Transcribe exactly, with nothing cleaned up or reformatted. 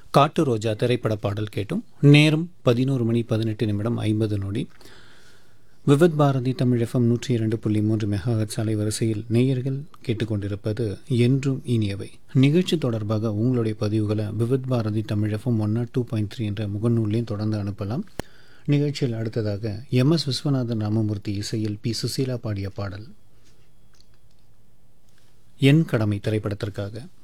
காட்டு ரோஜா திரைப்பட பாடல் கேட்டும். நேரம் பதினோரு மணி பதினெட்டு நிமிடம் ஐம்பது நொடி. விவித் பாரதி தமிழ் எஃப்எம் நூற்றி இரண்டு புள்ளி மூன்று மெகாஹெர்ட்ஸ் அலைவரிசையில் நேயர்கள் கேட்டுக்கொண்டிருப்பது என்றும் இனியவை நிகழ்ச்சி. தொடர்பாக உங்களுடைய பதிவுகளை Vividh Bharathi Tamil FM one not two point three என்ற முகநூலையும் தொடர்ந்து அனுப்பலாம். நிகழ்ச்சியில் அடுத்ததாக எம் எஸ் விஸ்வநாதன் ராமமூர்த்தி இசையில் பி சுசீலா பாடிய பாடல் என் கடமை திரைப்படத்திற்காக.